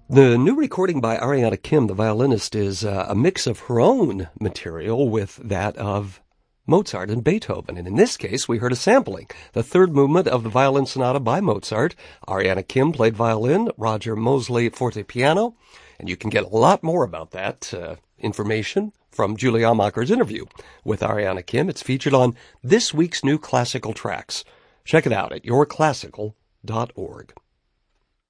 The new recording by Ariana Kim, the violinist, is a mix of her own material with that of Mozart and Beethoven. And in this case, we heard a sampling, the third movement of the Violin Sonata by Mozart. Ariana Kim played violin, Roger Mosley forte piano. And you can get a lot more about that information from Julie Amacher's interview with Ariana Kim. It's featured on this week's New Classical Tracks. Check it out at yourclassical.org.